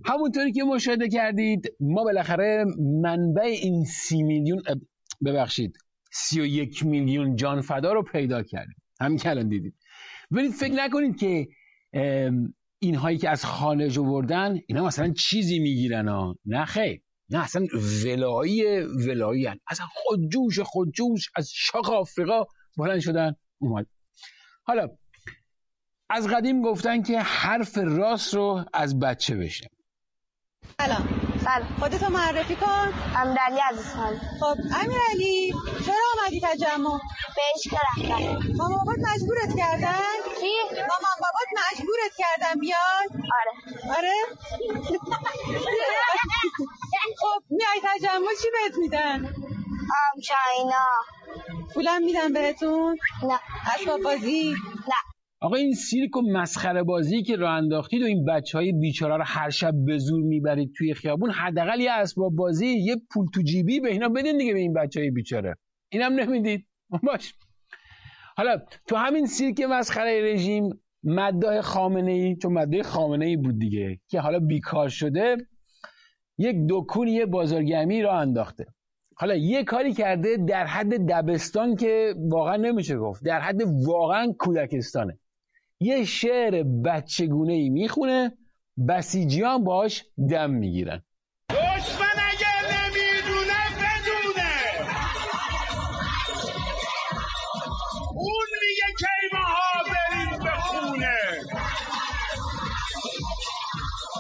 همونطوری که مشاهده کردید ما بالاخره منبع این 31 میلیون جان فدا رو پیدا کردیم. همین که الان دیدید. ولی فکر نکنید که اینهایی که از خارج آوردن اینا مثلا چیزی میگیرن ها. نه خیر، نه اصلا ولایی هن. اصلا خودجوش از شاخ آفریقا بلند شدن اومد. حالا از قدیم گفتن که حرف راست رو از بچه بشنوید. سلام. خودتو معرفی کن. امیرعلی عزیزخان. خب امیرعلی چرا آمدی تجمع؟ بهش رفتم. مامان بابات مجبورت کردن؟ چی؟ مامان بابات مجبورت کردن بیای؟ آره؟ خب میای تجمع چی بهت میدن؟ چاینا. پولم میدن بهتون؟ نه. اسباب بازی؟ نه. آقا این سیرک و مسخره بازی که راه انداختید و این بچهای بیچاره رو هر شب به زور میبرید توی خیابون، حداقل یه اسباب بازی، یه پول تو جیبی به اینا بدین دیگه، به این بچهای بیچاره. اینم نمیدید. باش. حالا تو همین سیرک مسخره رژیم مداح خامنه‌ای، چون مداح خامنه‌ای بود دیگه که حالا بیکار شده، یک دکون یه بازارگرمی راه انداخته. حالا یه کاری کرده در حد دبستان که واقعا نمیشه گفت، در حد واقعا کودکستانه. یه شعر بچگونه‌ای میخونه، بسیجیان باش دم میگیرن.